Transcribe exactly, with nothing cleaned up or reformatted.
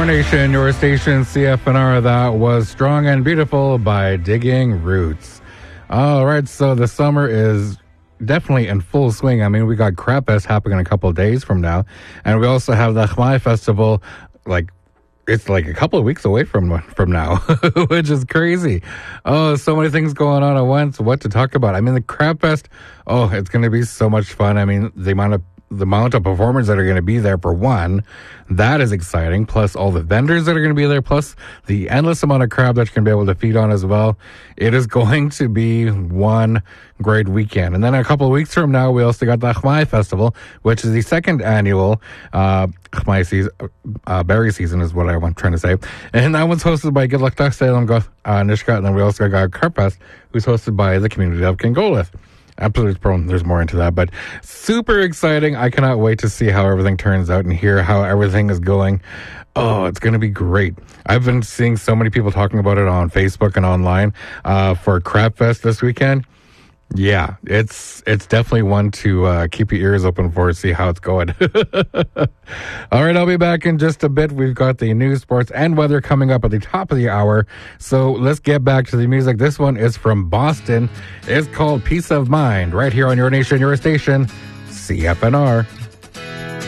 Your Nation, Your Station, C F N R. That was Strong and Beautiful by Digging Roots. All right, so the summer is definitely in full swing. I mean, we got Crab Fest happening in a couple of days from now, and we also have the Khmai Festival, like, it's like a couple of weeks away from from now, which is crazy. Oh, so many things going on at once. What to talk about? I mean, the Crab Fest, oh, it's going to be so much fun. I mean, the amount of the amount of performers that are going to be there, for one, that is exciting. Plus all the vendors that are going to be there, plus the endless amount of crab that you can be able to feed on as well. It is going to be one great weekend. And then a couple of weeks from now, we also got the Khmai Festival, which is the second annual uh, Khmai season, uh, berry season is what I'm trying to say. And that one's hosted by Gilaktak Salem Goth uh, Nishka. And then we also got Crab Fest, who's hosted by the community of Kingolith. Absolutely, there's more into that, but super exciting. I cannot wait to see how everything turns out and hear how everything is going. Oh, it's going to be great. I've been seeing so many people talking about it on Facebook and online uh, for Crab Fest this weekend. Yeah, it's it's definitely one to uh, keep your ears open for, see how it's going. All right, I'll be back in just a bit. We've got the news, sports, and weather coming up at the top of the hour. So let's get back to the music. This one is from Boston. It's called Peace of Mind, right here on Your Nation, Your Station, C F N R.